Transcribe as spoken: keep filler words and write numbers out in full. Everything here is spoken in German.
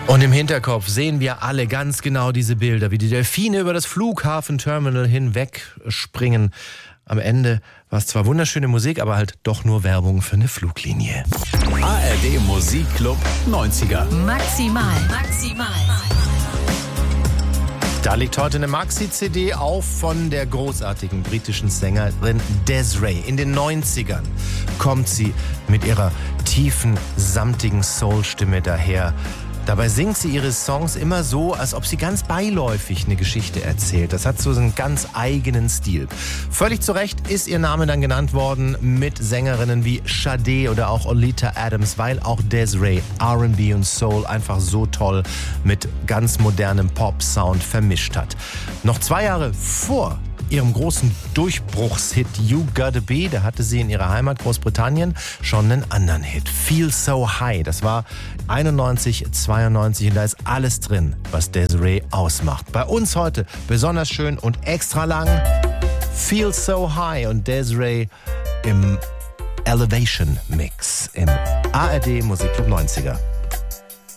Und im Hinterkopf sehen wir alle ganz genau diese Bilder, wie die Delfine über das Flughafenterminal hinweg springen. Am Ende war es zwar wunderschöne Musik, aber halt doch nur Werbung für eine Fluglinie. A R D Musikclub neunziger. Maximal, maximal. Da liegt heute eine Maxi-C D auf von der großartigen britischen Sängerin Des'ree. In den neunzigern kommt sie mit ihrer tiefen, samtigen Soul-Stimme daher. Dabei singt sie ihre Songs immer so, als ob sie ganz beiläufig eine Geschichte erzählt. Das hat so einen ganz eigenen Stil. Völlig zu Recht ist ihr Name dann genannt worden mit Sängerinnen wie Sade oder auch Oleta Adams, weil auch Des'ree R and B und Soul einfach so toll mit ganz modernem Pop-Sound vermischt hat. Noch zwei Jahre vor ihrem großen Durchbruchshit You Gotta Be, da hatte sie in ihrer Heimat Großbritannien schon einen anderen Hit. Feel So High, das war einundneunzig, zweiundneunzig und da ist alles drin, was Des'ree ausmacht. Bei uns heute besonders schön und extra lang Feel So High und Des'ree im Elevation Mix im A R D Musikclub neunziger.